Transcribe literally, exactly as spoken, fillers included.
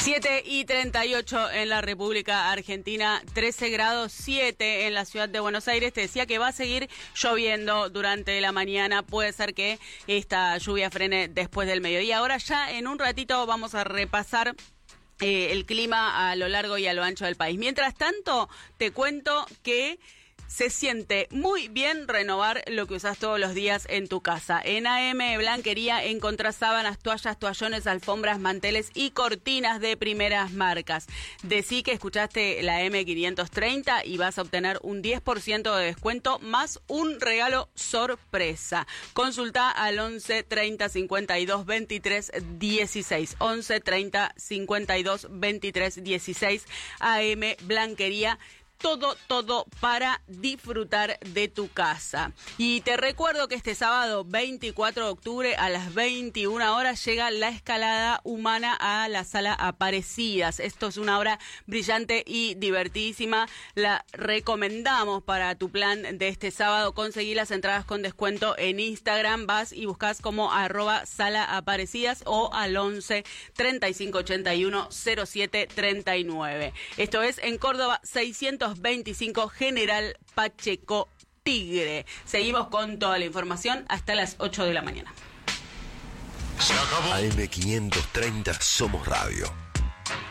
siete y treinta y ocho en la República Argentina, trece grados siete en la ciudad de Buenos Aires. Te decía que va a seguir lloviendo durante la mañana. Puede ser que esta lluvia frene después del mediodía. Ahora ya en un ratito vamos a repasar eh, el clima a lo largo y a lo ancho del país. Mientras tanto, te cuento que se siente muy bien renovar lo que usas todos los días en tu casa. En A M Blanquería encontrás sábanas, toallas, toallones, alfombras, manteles y cortinas de primeras marcas. Decí que escuchaste la M quinientos treinta y vas a obtener un diez por ciento de descuento más un regalo sorpresa. Consulta al once treinta cincuenta y dos veintitrés dieciséis. once treinta cincuenta y dos veintitrés dieciséis. A M Blanquería. Todo, todo para disfrutar de tu casa. Y te recuerdo que este sábado veinticuatro de octubre a las veintiuna horas llega La Escalada Humana a la Sala Aparecidas. Esto es una obra brillante y divertidísima. La recomendamos para tu plan de este sábado. Conseguí las entradas con descuento en Instagram. Vas y buscas como arroba Sala Aparecidas o al once treinta y cinco ochenta y uno cero siete treinta y nueve. Esto es en Córdoba seiscientos veinticinco General Pacheco Tigre. Seguimos con toda la información hasta las ocho de la mañana. A M quinientos treinta Somos Radio.